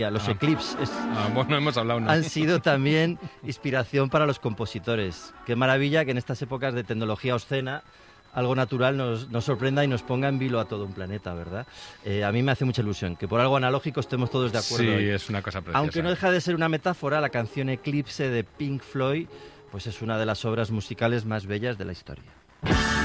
Los eclipses bueno, hemos hablado, ¿no? han sido también inspiración para los compositores. Qué maravilla que en estas épocas de tecnología obscena algo natural nos sorprenda y nos ponga en vilo a todo un planeta, ¿verdad? A mí me hace mucha ilusión que por algo analógico estemos todos de acuerdo. Sí, hoy. es una cosa preciosa. Aunque no deja de ser una metáfora, la canción Eclipse de Pink Floyd pues es una de las obras musicales más bellas de la historia.